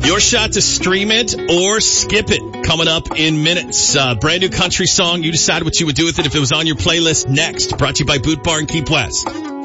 Your shot to stream it or skip it coming up in minutes. Brand new country song. You decide what you would do with it if it was on your playlist next. Brought to you by Boot Barn Keep West.